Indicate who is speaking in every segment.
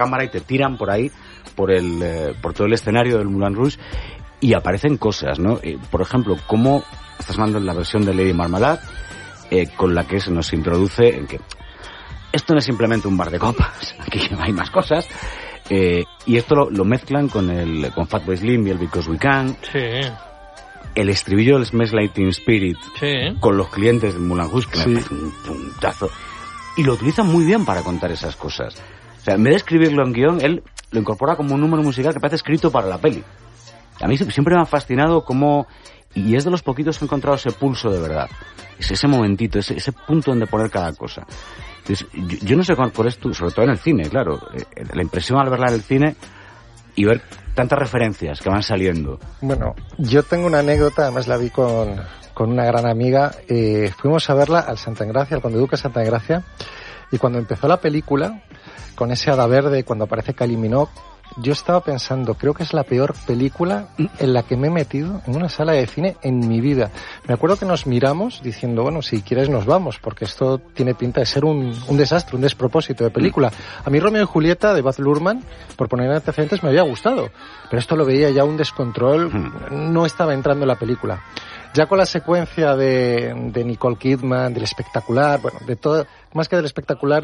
Speaker 1: cámara y te tiran por ahí, por todo el escenario del Moulin Rouge, y aparecen cosas, ¿no? Por ejemplo, cómo estás hablando en la versión de Lady Marmalade, con la que se nos introduce en que esto no es simplemente un bar de copas, aquí hay más cosas, y esto lo mezclan con Fatboy Slim y el Because We Can.
Speaker 2: Sí.
Speaker 1: El estribillo del Smells Like Teen Spirit,
Speaker 2: sí,
Speaker 1: con los clientes del Moulin Rouge, que
Speaker 3: sí,
Speaker 1: me parece un puntazo, y lo utilizan muy bien para contar esas cosas. O sea, en vez de escribirlo en guión, él lo incorpora como un número musical que parece escrito para la peli. A mí siempre me ha fascinado cómo, y es de los poquitos que he encontrado ese pulso de verdad, es ese momentito, ese punto donde poner cada cosa. Entonces, yo no sé por esto, sobre todo en el cine, claro, la impresión al verla en el cine y ver tantas referencias que van saliendo.
Speaker 3: Bueno, yo tengo una anécdota, además la vi con una gran amiga. Fuimos a verla al Santa Engracia, al Conde Duque Santa Engracia, y cuando empezó la película, con ese hada verde, cuando aparece Kylie Minogue, yo estaba pensando, creo que es la peor película en la que me he metido en una sala de cine en mi vida. Me acuerdo que nos miramos diciendo, bueno, si quieres nos vamos, porque esto tiene pinta de ser un desastre, un despropósito de película. A mí Romeo y Julieta de Baz Luhrmann, por poner antecedentes, me había gustado, pero esto lo veía ya un descontrol, no estaba entrando en la película. Ya con la secuencia de Nicole Kidman, del espectacular, bueno, de todo, más que del espectacular,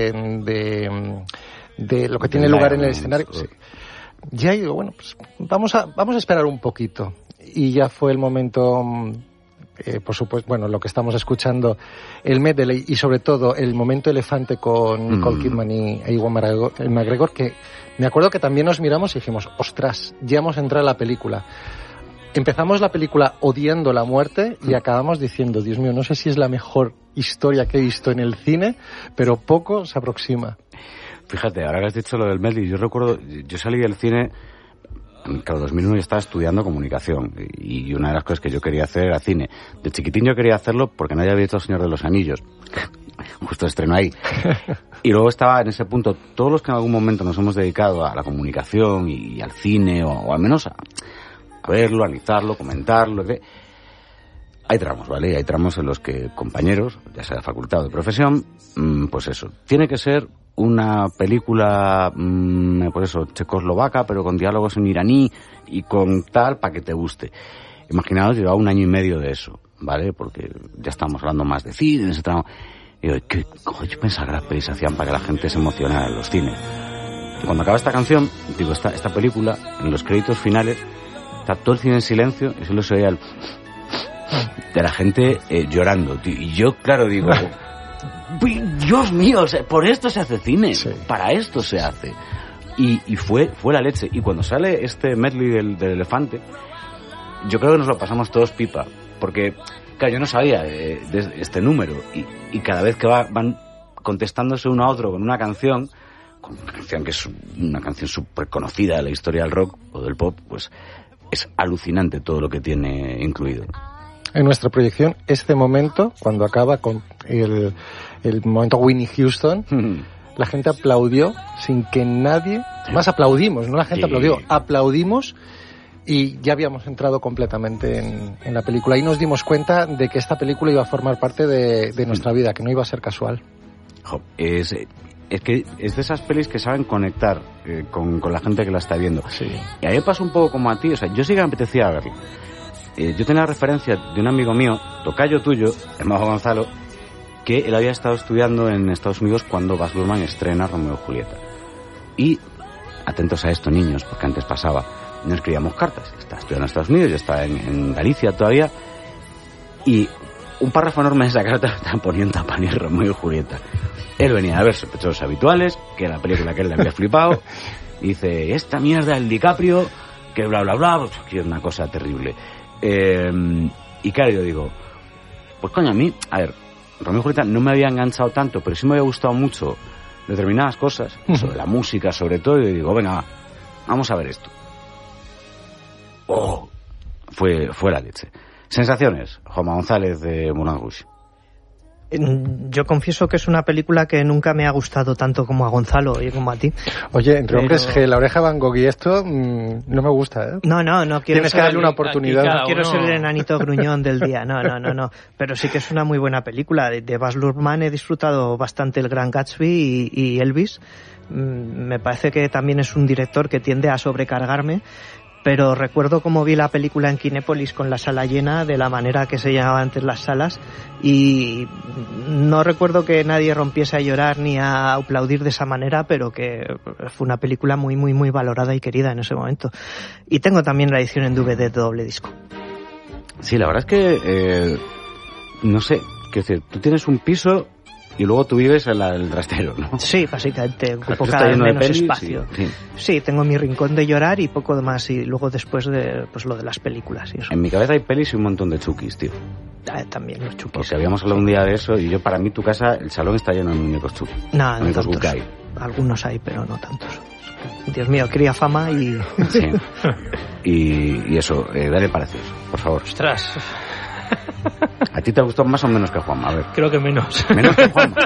Speaker 3: de lo que tiene lugar en el escenario, sí. Ya digo, bueno, pues vamos a esperar un poquito. Y ya fue el momento, por supuesto, bueno, lo que estamos escuchando, el medley y sobre todo el momento elefante con Nicole Kidman y Ewan McGregor, que me acuerdo que también nos miramos y dijimos, ostras, ya hemos entrado en la película. Empezamos la película odiando la muerte y acabamos diciendo, Dios mío, no sé si es la mejor historia que he visto en el cine, pero poco se aproxima.
Speaker 1: Fíjate, ahora que has dicho lo del medley, yo recuerdo, yo salí del cine, claro, 2001 yo estaba estudiando comunicación y una de las cosas que yo quería hacer era cine. De chiquitín yo quería hacerlo porque nadie había visto El Señor de los Anillos, justo estreno ahí. Y luego estaba en ese punto, todos los que en algún momento nos hemos dedicado a la comunicación y al cine, o al menos a verlo, analizarlo, comentarlo, hay tramos, ¿vale? Hay tramos en los que compañeros, ya sea de facultad o de profesión, pues eso, tiene que ser una película, pues eso, checoslovaca, pero con diálogos en iraní y con tal, para que te guste. Imaginaos, llevaba 1 año y medio de eso, ¿vale? Porque ya estábamos hablando más de cine, en ese tramo. Y digo, yo pensaba que las pelis se hacían para que la gente se emocionara en los cines. Y cuando acaba esta canción, digo, esta película, en los créditos finales, está todo el cine en silencio y solo se oía el de la gente llorando, tío. Y yo, claro, digo, Dios mío, o sea, por esto se hace cine, sí. Para esto se hace. Y fue la leche. Y cuando sale este medley del elefante, yo creo que nos lo pasamos todos pipa, porque, claro, yo no sabía de este número, y cada vez que van contestándose uno a otro con una canción que es una canción súper conocida de la historia del rock o del pop, pues es alucinante todo lo que tiene incluido.
Speaker 3: En nuestra proyección, este momento, cuando acaba con el momento Whitney Houston, la gente aplaudió sin que nadie... Más aplaudimos, no la gente aplaudió, aplaudimos y ya habíamos entrado completamente en la película. Y nos dimos cuenta de que esta película iba a formar parte de nuestra vida, que no iba a ser casual.
Speaker 1: Es que es de esas pelis que saben conectar con la gente que la está viendo.
Speaker 3: Sí.
Speaker 1: Y a mí me pasa un poco como a ti, o sea, yo sí que me apetecía verla. Yo tenía la referencia de un amigo mío, tocayo tuyo, el Mago Gonzalo, que él había estado estudiando en Estados Unidos cuando Baz Luhrmann estrena Romeo y Julieta. Y, atentos a esto, niños, porque antes pasaba, no escribíamos cartas. Estaba estudiando en Estados Unidos, yo estaba en Galicia todavía, y un párrafo enorme de esa carta estaban poniendo a parir Romeo y Julieta. Él venía a ver Sospechosos Habituales, que era la película que él le había flipado, y dice, esta mierda del DiCaprio, que bla bla bla, que es una cosa terrible. Y claro, yo digo, pues coño, a mí, a ver, Romeo y Julieta no me había enganchado tanto, pero sí me había gustado mucho determinadas cosas, sobre la música sobre todo, y digo, venga, vamos a ver esto. Oh, fue la leche. Sensaciones, Juanma González de Moulin Rouge.
Speaker 2: Yo confieso que es una película que nunca me ha gustado tanto como a Gonzalo y como a ti.
Speaker 3: Oye, entre hombres G, La oreja Van Gogh y esto no me gusta, ¿eh?
Speaker 2: No quiero
Speaker 3: Tienes que darle una oportunidad.
Speaker 2: No quiero ser el enanito gruñón del día, no. Pero sí que es una muy buena película. De Baz Luhrmann he disfrutado bastante El Gran Gatsby y Elvis. Me parece que también es un director que tiende a sobrecargarme, pero recuerdo cómo vi la película en Kinépolis con la sala llena, de la manera que se llamaban antes las salas, y no recuerdo que nadie rompiese a llorar ni a aplaudir de esa manera, pero que fue una película muy, muy, muy valorada y querida en ese momento. Y tengo también la edición en DVD de doble disco.
Speaker 1: Sí, la verdad es que, no sé, quiero decir, tú tienes un piso y luego tú vives en el trastero, ¿no?
Speaker 2: Sí, básicamente, ocupo
Speaker 1: está
Speaker 2: cada vez
Speaker 1: lleno de
Speaker 2: menos
Speaker 1: pelis,
Speaker 2: espacio.
Speaker 1: sí.
Speaker 2: Sí, tengo mi rincón de llorar y poco más, y luego después de pues lo de las películas y eso.
Speaker 1: En mi cabeza hay pelis y un montón de chukis, tío.
Speaker 2: También los chukis.
Speaker 1: Porque habíamos hablado un día de eso y yo, para mí, tu casa, el salón está lleno de muñecos chukis.
Speaker 2: No
Speaker 1: muñecos
Speaker 2: tantos.
Speaker 1: Gukai.
Speaker 2: Algunos hay, pero no tantos. Dios mío, cría fama y...
Speaker 1: Sí. Y eso, dale parecido, por favor.
Speaker 4: Ostras.
Speaker 1: ¿A ti te gustó más o menos que a Juanma? A ver.
Speaker 4: Creo que menos.
Speaker 1: ¿Menos que Juanma?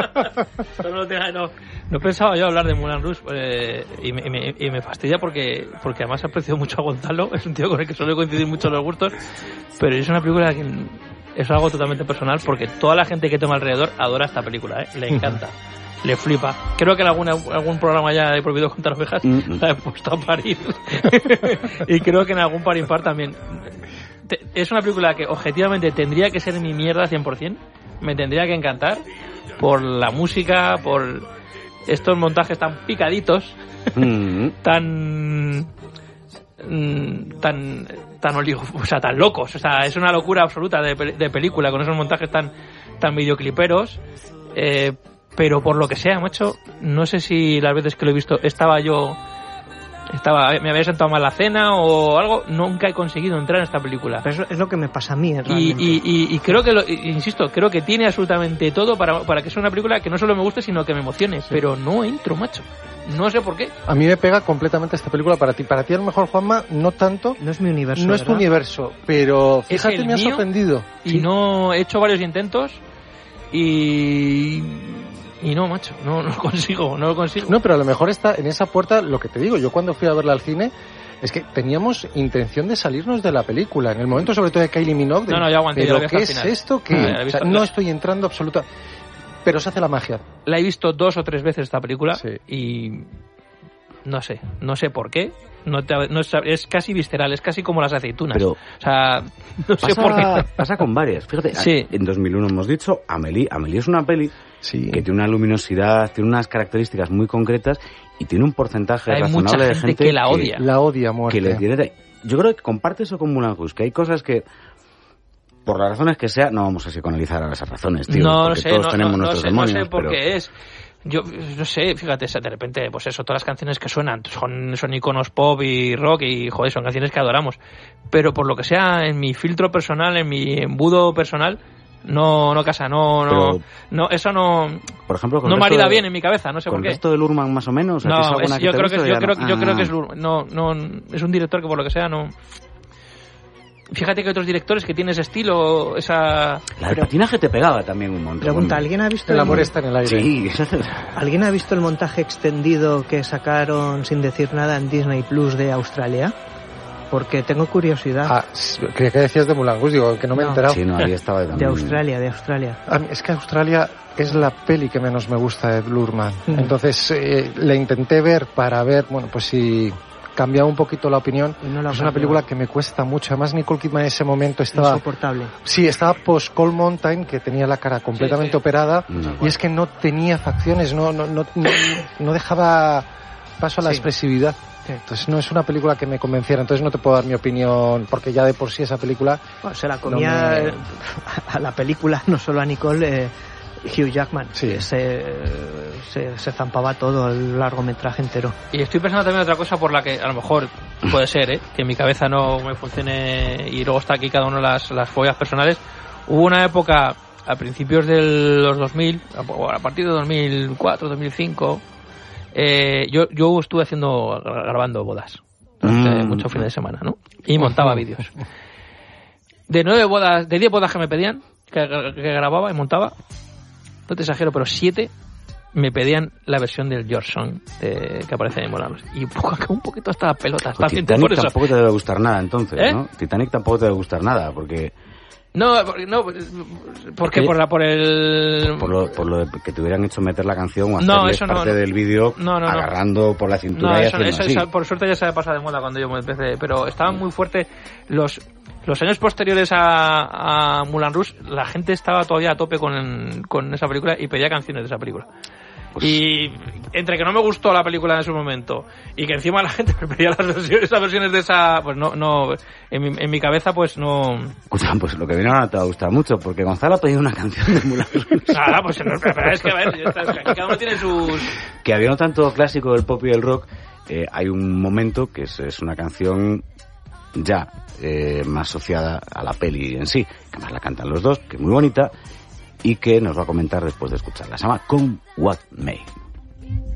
Speaker 4: No pensaba yo hablar de Moulin Rouge y me fastidia porque además aprecio mucho a Gonzalo. Es un tío con el que suele coincidir mucho los gustos, pero es una película que es algo totalmente personal porque toda la gente que tengo alrededor adora esta película, le encanta. Le flipa. Creo que en algún programa ya he prohibido contar ovejas la he puesto a parir. Y creo que en algún par impar también. Es una película que objetivamente tendría que ser mi mierda 100%. Me tendría que encantar por la música, por estos montajes tan picaditos, tan locos. O sea, es una locura absoluta de película con esos montajes tan videocliperos. Pero por lo que sea, macho, no sé si las veces que lo he visto me había sentado mal la cena o algo, nunca he conseguido entrar en esta película.
Speaker 2: Pero eso es lo que me pasa a mí, realmente.
Speaker 4: Y creo que, insisto, creo que tiene absolutamente todo para que sea una película que no solo me guste, sino que me emocione. Sí. Pero no entro, macho. No sé por qué.
Speaker 3: A mí me pega completamente esta película para ti. Para ti, a lo mejor, Juanma, no tanto.
Speaker 2: No es mi universo,
Speaker 3: No es tu universo, pero fíjate, me ha sorprendido.
Speaker 4: Y no he hecho varios intentos y no, macho, no lo consigo.
Speaker 3: No, pero a lo mejor está en esa puerta, lo que te digo, yo cuando fui a verla al cine, es que teníamos intención de salirnos de la película. En el momento, sobre todo, de Kylie Minogue,
Speaker 4: ya aguanté,
Speaker 3: pero ¿qué es esto? No estoy entrando absoluta... Pero se hace la magia.
Speaker 4: La he visto 2 o 3 veces esta película,
Speaker 3: sí.
Speaker 4: Y no sé por qué. Es casi visceral, es casi como las aceitunas.
Speaker 1: Pero
Speaker 4: o sea, no sé por qué.
Speaker 1: Pasa con varias. Fíjate,
Speaker 4: sí.
Speaker 1: En 2001 hemos dicho, Amélie es una peli que tiene una luminosidad, tiene unas características muy concretas y tiene un porcentaje razonable de gente
Speaker 4: que la odia.
Speaker 3: La odia a muerte.
Speaker 1: Que le tiene... Yo creo que comparte eso con Moulin Rouge, que hay cosas que, por las razones que sea, no vamos a psicoanalizar a esas razones, tío.
Speaker 4: No
Speaker 1: sé, todos tenemos nuestros demonios.
Speaker 4: No sé por qué es. Yo no sé, fíjate, de repente, pues eso, todas las canciones que suenan son iconos pop y rock y, joder, son canciones que adoramos. Pero por lo que sea, en mi filtro personal, en mi embudo personal, no casa, eso no...
Speaker 1: Por ejemplo,
Speaker 4: no marida bien en mi cabeza, no sé por qué.
Speaker 1: ¿Con esto de Luhrmann más o menos?
Speaker 4: No, yo creo que es Luhrmann. No, es un director que por lo que sea no... Fíjate que otros directores que tienen ese estilo,
Speaker 1: el patinaje te pegaba también un montón.
Speaker 2: Pregunta, ¿alguien ha visto
Speaker 3: el amor está en el aire?
Speaker 1: Sí.
Speaker 2: ¿Alguien ha visto el montaje extendido que sacaron sin decir nada en Disney Plus de Australia? Porque tengo curiosidad.
Speaker 3: Creía que decías de Moulin Rouge, digo, que no me he enterado.
Speaker 1: Sí, no, ahí estaba también.
Speaker 2: De Australia.
Speaker 3: Es que Australia es la peli que menos me gusta de Luhrmann. Entonces, la intenté ver para ver, bueno, pues si... cambiaba un poquito la opinión. Es una película que me cuesta mucho. Además, Nicole Kidman en ese momento estaba...
Speaker 2: insoportable.
Speaker 3: Sí, estaba post Cold Mountain, que tenía la cara completamente operada, y es que no tenía facciones, no dejaba paso a la expresividad. Sí. Entonces no es una película que me convenciera, entonces no te puedo dar mi opinión, porque ya de por sí esa película...
Speaker 2: Bueno, se la comía a la película, no solo a Nicole... Hugh Jackman,
Speaker 3: sí.
Speaker 2: se zampaba todo el largometraje entero.
Speaker 4: Y estoy pensando también otra cosa por la que a lo mejor puede ser, que en mi cabeza no me funcione y luego está aquí cada uno las fobias personales. Hubo una época a principios de los 2000, a partir de 2004, 2005, yo estuve grabando bodas durante muchos fines de semana, ¿no? Y montaba vídeos. De 10 bodas que me pedían, que grababa y montaba, no te exagero, pero 7 me pedían la versión del George Song que aparece en Moulin Rouge. Y un poquito hasta las pelotas.
Speaker 1: Pues Titanic tampoco te debe gustar nada, entonces, ¿no? Titanic tampoco te debe gustar nada, porque...
Speaker 4: No, ¿por qué? Por
Speaker 1: lo de que te hubieran hecho meter la canción o hacerle parte del vídeo agarrando por la cintura y haciendo así.
Speaker 4: Por suerte ya se había pasado de moda cuando yo me empecé, pero estaban muy fuertes los años posteriores a Moulin Rouge. La gente estaba todavía a tope con esa película y pedía canciones de esa película. Pues... Y entre que no me gustó la película en su momento y que encima la gente me pedía esas versiones de esa, pues no en mi cabeza pues no.
Speaker 1: Escucha, pues lo que viene ahora te va a gustar mucho, porque Gonzalo ha pedido una canción de Moulin Rouge.
Speaker 4: Nada, pues pero es que a ver, cada uno tiene sus...
Speaker 1: Que habiendo tanto clásico del pop y del rock, hay un momento que es una canción ya más asociada a la peli en sí, que además la cantan los dos, que es muy bonita, y que nos va a comentar después de escucharla. Se llama Come What May.